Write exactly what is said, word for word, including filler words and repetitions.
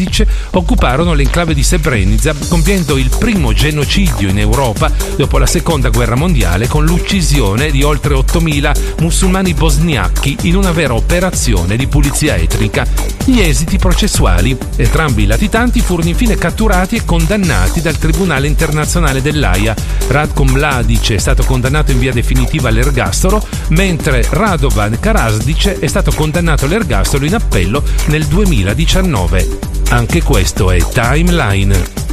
Mladic occuparono l'enclave di Srebrenica, compiendo il primo genocidio in Europa dopo la seconda guerra mondiale, con l'uccisione di oltre ottomila musulmani bosniachi in una vera operazione di pulizia etnica. Gli esiti processuali: entrambi i latitanti furono infine catturati e condannati dal Tribunale internazionale dell'Aia. Ratko Mladic è stato condannato in via definitiva all'ergastolo, mentre Radovan Karadzic è stato condannato all'ergastolo in appello nel duemiladiciannove. Anche questo è Timeline.